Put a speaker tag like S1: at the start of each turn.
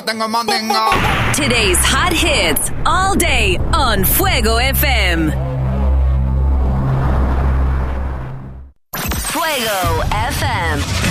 S1: Tengo mandinga.
S2: Today's hot hits all day on Fuego FM. Fuego FM.